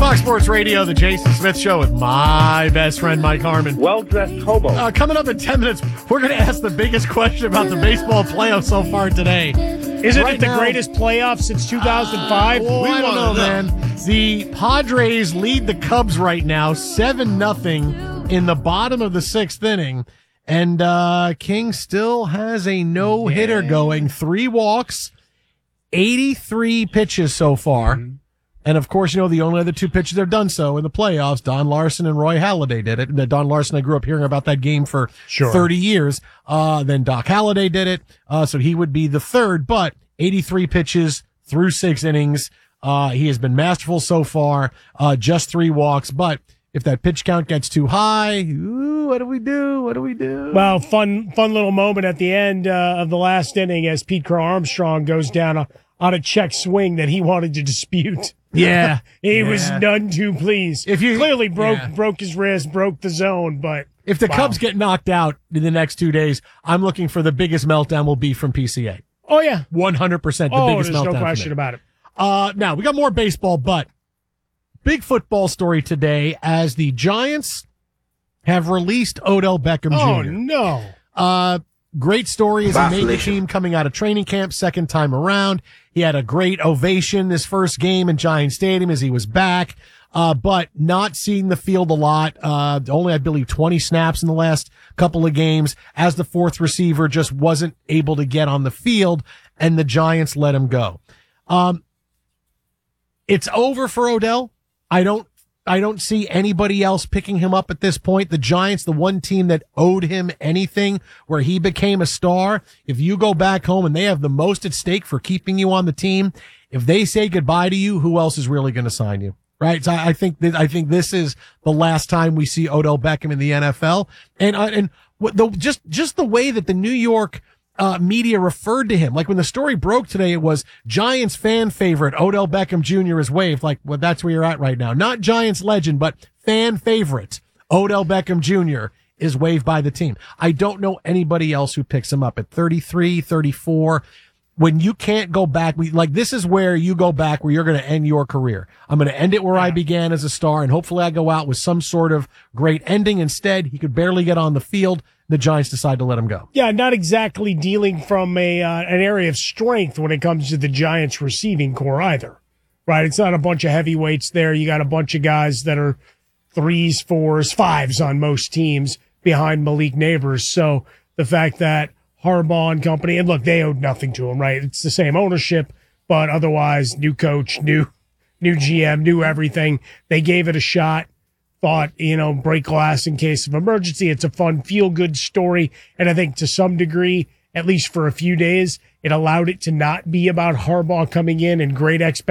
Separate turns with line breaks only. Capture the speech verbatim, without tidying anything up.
Fox Sports Radio, the Jason Smith Show with my best friend, Mike Harmon.
Well-dressed hobo.
Uh, coming up in ten minutes, we're going to ask the biggest question about the baseball playoffs so far today.
Isn't
right
it the
now,
greatest playoff since two thousand five?
Uh, well,
We
I don't know,
wanna know.
man. The Padres lead the Cubs right now, seven nothing in the bottom of the sixth inning. And uh, King still has a no-hitter
Yeah.
going. Three walks, eighty-three pitches so far.
Mm-hmm.
And, of course, you know, the only other two pitchers that have done so in the playoffs, Don Larson and Roy Halladay did it. Don Larson, I grew up hearing about that game for
Sure.
thirty years. Uh, then Doc Halladay did it. Uh, so he would be the third, but eighty-three pitches through six innings. Uh, he has been masterful so far. Uh, just three walks. But if that pitch count gets too high, ooh, what do we do? What do we do?
Well, fun, fun little moment at the end uh, of the last inning as Pete Crow Armstrong goes down a, on a check swing that he wanted to dispute.
Yeah.
he
yeah.
was none too pleased.
If you-
clearly broke
yeah.
broke his wrist, broke the zone, but
If the
wow.
Cubs get knocked out in the next two days, I'm looking for the biggest meltdown will be from P C A.
oh yeah,
one hundred percent the
oh,
biggest
there's
meltdown.
no
for
question
me.
about it.
Uh, now, we got more baseball, but big football story today as the Giants have released Odell Beckham
Oh
Junior
no.
Uh, great story as he made the
Vacillation.
team coming out of training camp second time around. He had a great ovation this first game in Giant Stadium as he was back, uh, but not seeing the field a lot. Uh, only, I believe, twenty snaps in the last couple of games as the fourth receiver just wasn't able to get on the field, and the Giants let him go. Um, it's over for Odell. I don't I don't see anybody else picking him up at this point. The Giants, the one team that owed him anything where he became a star. If you go back home and they have the most at stake for keeping you on the team, if they say goodbye to you, who else is really going to sign you? Right. So I I think that, I think this is the last time we see Odell Beckham in the N F L. And, uh, and what the, just, just the way that the New York Uh, media referred to him. Like when the story broke today, it was Giants fan favorite Odell Beckham Junior is waived. Like, well, that's where you're at right now. Not Giants legend, but fan favorite Odell Beckham Junior is waived by the team. I don't know anybody else who picks him up at thirty-three, thirty-four. When you can't go back, we like this is where you go back where you're going to end your career. I'm going to end it where I began as a star, and hopefully I go out with some sort of great ending. Instead, he could barely get on the field. The Giants decide to let him go.
Yeah, not exactly dealing from a uh, an area of strength when it comes to the Giants receiving core either, right? It's not a bunch of heavyweights there. You got a bunch of guys that are threes, fours, fives on most teams behind Malik Neighbors. So the fact that Harbaugh and company, and look, they owed nothing to him, right? It's the same ownership, but otherwise, new coach, new new G M, new everything. They gave it a shot. Thought, you know, break glass in case of emergency. It's a fun, feel-good story. And I think to some degree, at least for a few days, it allowed it to not be about Harbaugh coming in and great expectations.